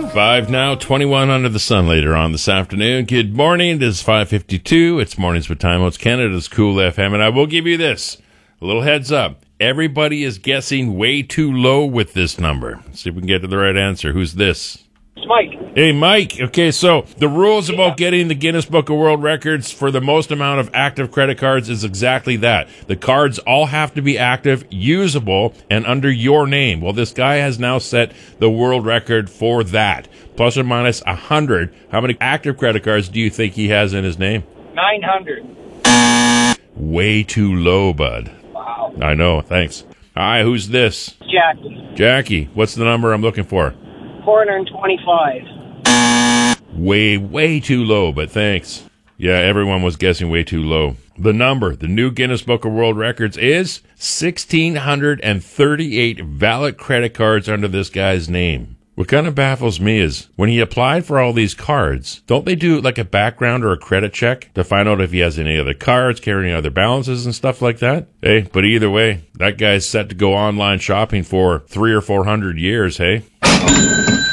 5 now, 21 under the sun later on this afternoon. Good morning. It is 5:52. It's Mornings with Time. It's Canada's Cool FM. And I will give you this. A little heads up. Everybody is guessing way too low with this number. Let's see if we can get to the right answer. Who's this? It's Mike. Hey, Mike. Okay, so the rules about getting the Guinness Book of World Records for the most amount of active credit cards is exactly that. The cards all have to be active, usable, and under your name. Well, this guy has now set the world record for that. Plus or minus 100. How many active credit cards do you think he has in his name? 900. Way too low, bud. Wow. I know. Thanks. Hi, who's this? Jackie. Jackie. What's the number I'm looking for? 425. Way too low, but thanks. Yeah, everyone was guessing way too low. The number, the new Guinness Book of World Records is 1,638 valid credit cards under this guy's name. What kind of baffles me is when he applied for all these cards, don't they do like a background or a credit check to find out if he has any other cards, carrying other balances and stuff like that? Hey, but either way, that guy's set to go online shopping for 300 or 400 years, hey?